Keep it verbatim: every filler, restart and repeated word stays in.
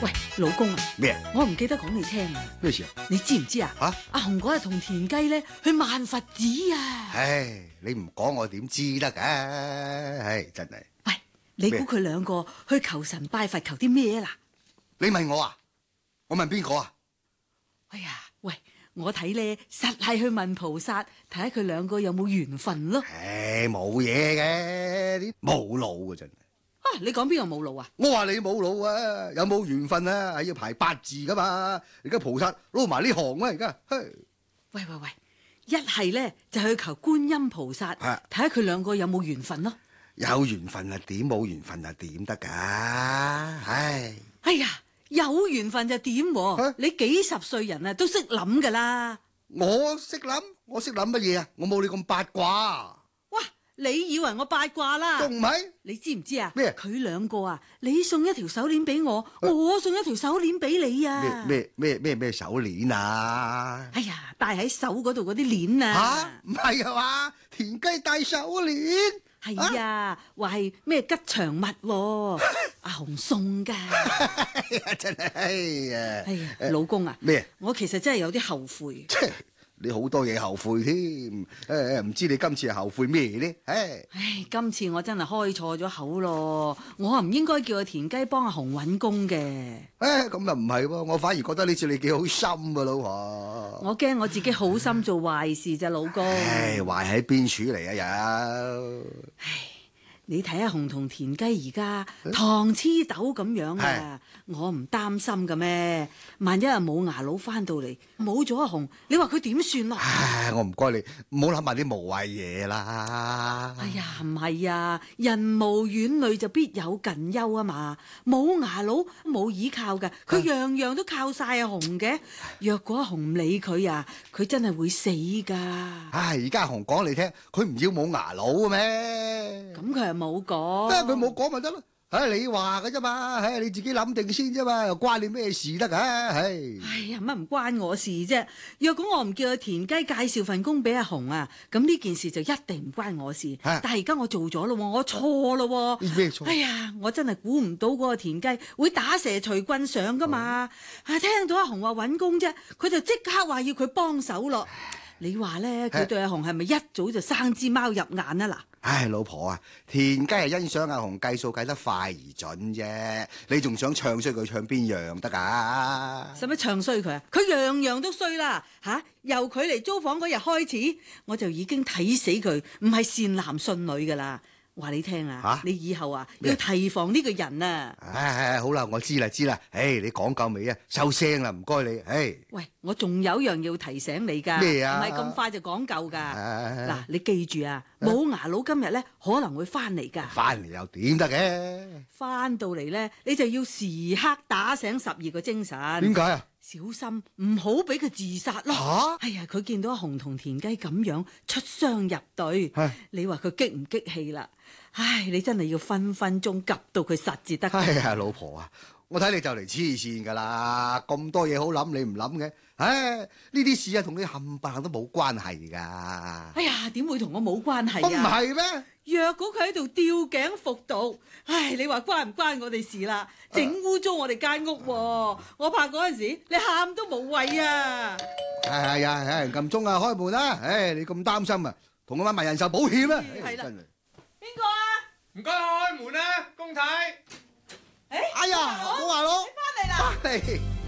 喂，老公啊， 咩啊？ 我唔記得講你聽啊。 咩事啊？ 你知唔知啊？ 吓？ 阿紅嗰日同田雞咧去萬佛寺啊！ 唉，你唔講我點知得㗎？唉，真係。 喂，你估佢兩個去求神拜佛求啲咩啊？ 嗱，你問我啊？我問邊個啊？ 哎呀，喂，我睇咧實係去問菩薩，睇下佢兩個有冇緣分咯。 唉，冇嘢嘅，啲冇腦嘅真係。 啊，你講邊個冇腦啊？ 我話你冇腦啊，有冇緣分啊？係要排八字噶嘛？而家菩薩撈埋呢行啊！而家，嘿， 喂喂喂，一係咧就去求觀音菩薩，睇下佢兩個有冇緣分咯。 有緣分啊點，冇緣分啊點得噶？唉， 哎呀，有緣分就點？ 啊、 你幾十歲人啊，都識諗噶啦。 我識諗，我識諗乜嘢啊？我冇你咁八卦。 哇！你以為我八卦啦？ 仲唔係？ 你知唔知啊？ 咩？ 佢兩個啊，你送一條手鏈俾我，啊、我送一條手鏈俾你啊！ 咩咩咩咩咩手鏈啊？ 哎呀，戴喺手嗰度嗰啲鏈啊！ 吓，唔係啊嘛？田雞戴手鏈？ 係啊，話係咩吉祥物？阿紅送噶。 真係啊！ 哎呀，老公啊， 咩？ 我其實真係有啲後悔。 你好多嘢後悔添，誒唔知你今次係後悔咩呢？唉， 唉，今次我真係開錯咗口咯，我唔應該叫阿田雞幫阿紅揾工嘅。 誒咁又唔係喎，我反而覺得呢次你幾好心啊，老婆。 我驚我自己好心做壞事咋，老公。 唉，壞喺邊處嚟啊又？ 唉，你睇下紅同田雞而家糖黐豆咁樣啊，我唔擔心㗎咩？萬一啊冇牙佬翻到嚟，冇咗阿紅，你話佢點算啊？ 唉，我唔該你，唔好諗埋啲無謂嘢啦。 哎呀，唔係啊，人無遠慮就必有近憂啊嘛。冇牙佬冇依靠㗎，佢樣樣都靠晒阿紅嘅。若果阿紅唔理佢啊，佢真係會死㗎。 唉，而家阿紅講你聽，佢唔要冇牙佬嘅咩？ 咁佢又冇講。 佢冇講咪得咯。唉，你話嘅啫嘛，唉，你自己諗定先啫嘛，又關你咩事得㗎？唉， 哎呀，乜唔關我事啫？若果我唔叫阿田雞介紹份工俾阿紅啊，咁呢件事就一定唔關我事。 啊、 但係而家我做咗咯，我錯咯。 咩錯？ 哎呀，我真係估唔到嗰個田雞會打蛇隨棍上噶嘛！啊，聽到阿紅話搵工啫，佢就即刻話要佢幫手咯。你話咧，佢對阿紅係咪一早就生支貓入眼啊？嗱。 唉，老婆啊，田雞係欣賞阿紅計數計得快而準啫，你仲想唱衰佢唱邊樣得㗎？ 使乜唱衰佢啊？佢樣樣都衰啦嚇！由佢嚟租房嗰日開始，我就已經睇死佢，唔係善男信女㗎啦。話你聽啊，啊你以後啊要提防呢個人啊！ 唉唉，好啦，我知啦知啦，唉，你講夠未啊？收聲啦，唔該你，唉。喂， 我仲有樣要提醒你㗎， 咩啊？ 唔係咁快就講夠㗎。嗱、 啊， 你記住啊，冇牙佬今日咧可能會翻嚟㗎。 翻嚟又點得嘅？ 翻到嚟咧，你就要時刻打醒十二個精神。 點解啊？ 小心唔好俾佢自殺咯！ 嚇！ 哎呀，佢見到阿紅同田雞咁樣出雙入對，你話佢激唔激氣啦？唉，你真係要分分鐘及到佢實至得。 哎呀，老婆啊，我睇你就嚟黐線㗎啦！咁多嘢好諗，你唔諗嘅？唉，呢啲事啊，同你冚唪唥都冇關係㗎。 哎呀，點會同我冇關係啊？ 唔係咩？ 若果佢喺度吊頸服毒，唉，你話關唔關我哋事啦？整污糟我哋間屋，我怕嗰陣時你喊都無謂啊！ 係啊，有人撳鐘啊，開門啦！唉，你咁擔心啊，同我買埋人壽保險啦！ 係啦，邊個啊？ 唔該開門啦，公太。 誒， 哎呀，我話咯， 你翻嚟啦！